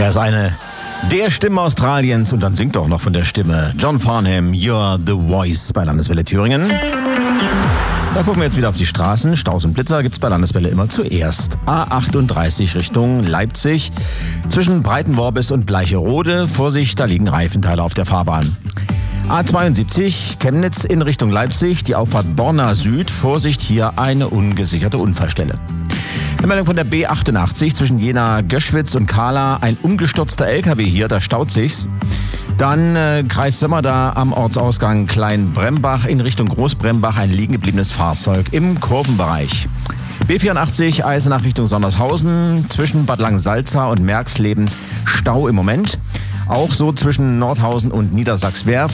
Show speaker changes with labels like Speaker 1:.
Speaker 1: Er ist eine der Stimmen Australiens und dann singt er auch noch von der Stimme. John Farnham, You're the Voice bei Landeswelle Thüringen. Da gucken wir jetzt wieder auf die Straßen. Staus und Blitzer gibt's bei Landeswelle immer zuerst. A38 Richtung Leipzig. Zwischen Breitenworbis und Bleicherode. Vorsicht, da liegen Reifenteile auf der Fahrbahn. A72 Chemnitz in Richtung Leipzig. Die Auffahrt Borna Süd. Vorsicht, hier eine ungesicherte Unfallstelle. Eine Meldung von der B88 zwischen Jena, Göschwitz und Kahla. Ein umgestürzter LKW hier, da staut sich's. Dann Kreis Sömmerda am Ortsausgang Kleinbrembach in Richtung Großbrembach ein liegen gebliebenes Fahrzeug im Kurvenbereich. B84 Eisenach Richtung Sondershausen zwischen Bad Langensalza und Merxleben Stau im Moment. Auch so zwischen Nordhausen und Niedersachswerft.